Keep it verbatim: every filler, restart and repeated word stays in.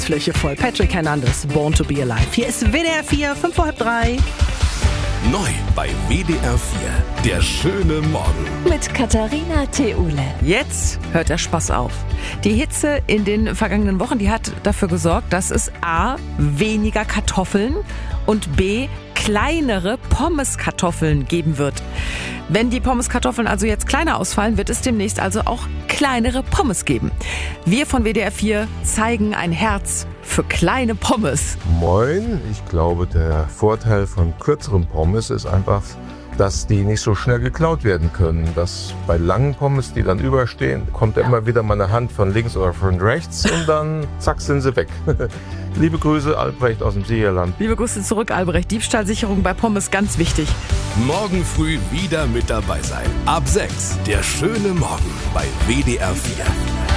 Fläche voll. Patrick Hernandez, Born to be Alive. Hier ist W D R vier, fünf vor halb drei. Neu bei W D R vier, der schöne Morgen. Mit Katharina Theule. Jetzt hört der Spaß auf. Die Hitze in den vergangenen Wochen, die hat dafür gesorgt, dass es a. weniger Kartoffeln und b. kleinere Pommeskartoffeln geben wird. Wenn die Pommeskartoffeln also jetzt kleiner ausfallen, wird es demnächst also auch kleinere Pommes geben. Wir von W D R vier zeigen ein Herz für kleine Pommes. Moin, ich glaube, der Vorteil von kürzeren Pommes ist einfach, dass die nicht so schnell geklaut werden können. Dass bei langen Pommes, die dann überstehen, kommt ja immer wieder mal eine Hand von links oder von rechts und dann zack sind sie weg. Liebe Grüße, Albrecht aus dem Siegerland. Liebe Grüße zurück, Albrecht. Diebstahlsicherung bei Pommes, ganz wichtig. Morgen früh wieder mit dabei sein. Ab sechs, der schöne Morgen bei W D R vier.